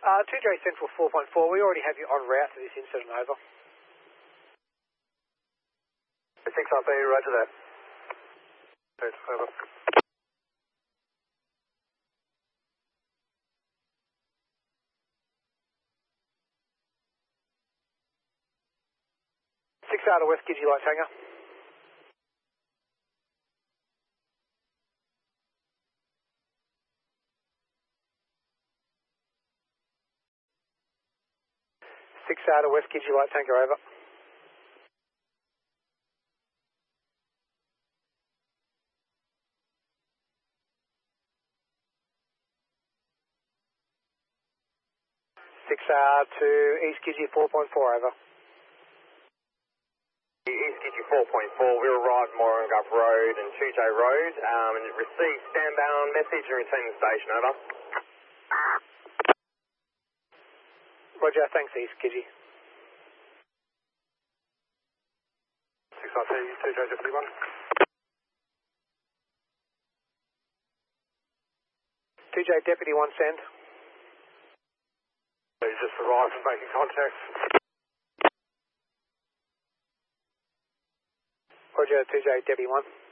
2J Central 4.4, we already have you en route to this incident, over. 6RB, roger that. Over. 6 out of West Gidgee Light Tango. Six out of West Gidgee Light Tango, over. Six out to East Gidgee 4.4, over. East Gidgee 4.4, we arrived Morangup Road and 2J Road, and received standbound message and return the station, over. Roger, thanks East Gidgee. 6RT, 2J Deputy 1. 2J Deputy 1, send. He's just arrived and making contact. Roger, 2J Deputy 1.